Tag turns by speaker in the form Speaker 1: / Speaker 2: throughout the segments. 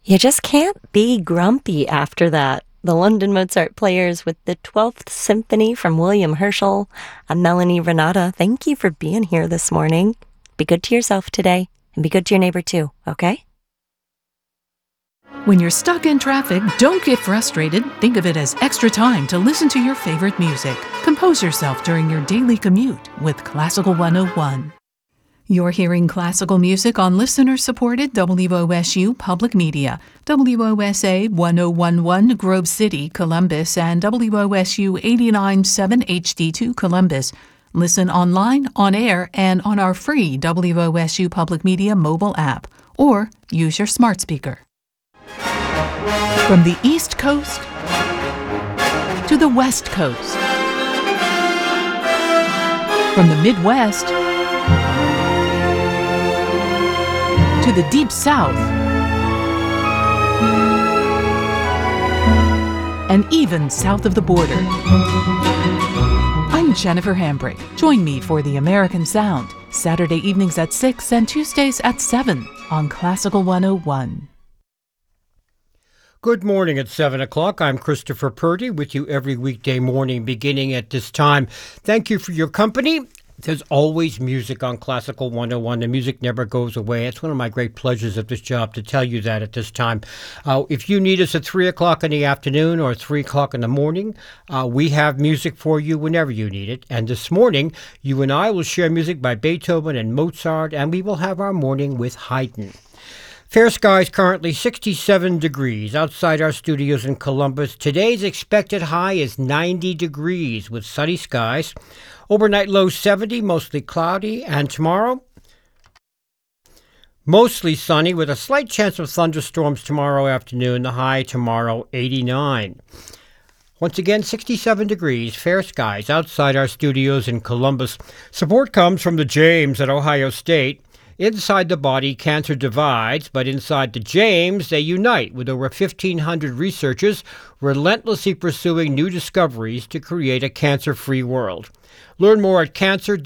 Speaker 1: You just can't be grumpy after that. The London Mozart Players with the 12th Symphony from William Herschel. I'm Melanie Renata. Thank you for being here this morning. Be good to yourself today, and be good to your neighbor too, okay?
Speaker 2: When you're stuck in traffic, don't get frustrated. Think of it as extra time to listen to your favorite music. Compose yourself during your daily commute with Classical 101. You're hearing classical music on listener-supported WOSU Public Media, WOSA 1011 Grove City, Columbus, and WOSU 89.7 HD2 Columbus. Listen online, on air, and on our free WOSU Public Media mobile app, or use your smart speaker. From the East Coast to the West Coast, from the Midwest to the Deep South, and even south of the border. I'm Jennifer Hambrick. Join me for The American Sound, Saturday evenings at 6 and Tuesdays at 7 on Classical 101.
Speaker 3: Good morning at 7 o'clock. I'm Christopher Purdy with you every weekday morning beginning at this time. Thank you for your company. There's always music on Classical 101. The music never goes away. It's one of my great pleasures of this job to tell you that at this time. If you need us at 3 o'clock in the afternoon or 3 o'clock in the morning, we have music for you whenever you need it. And this morning, you and I will share music by Beethoven and Mozart, and we will have our morning with Haydn. Fair skies currently 67 degrees outside our studios in Columbus. Today's expected high is 90 degrees with sunny skies. Overnight low 70, mostly cloudy. And tomorrow, mostly sunny with a slight chance of thunderstorms tomorrow afternoon. The high tomorrow 89. Once again, 67 degrees, fair skies outside our studios in Columbus. Support comes from the James at Ohio State. Inside the body, cancer divides, but inside the James, they unite with over 1,500 researchers relentlessly pursuing new discoveries to create a cancer-free world. Learn more at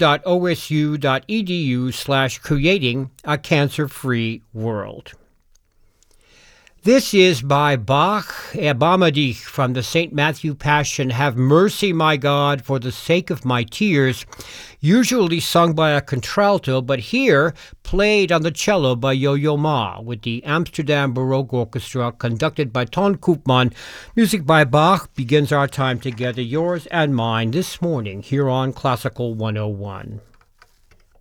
Speaker 3: cancer.osu.edu/creating a cancer-free world. This is by Bach Ebamedich from the St. Matthew Passion. Have mercy, my God, for the sake of my tears. Usually sung by a contralto, but here played on the cello by Yo-Yo Ma with the Amsterdam Baroque Orchestra conducted by Ton Koopman. Music by Bach begins our time together, yours and mine, this morning here on Classical 101.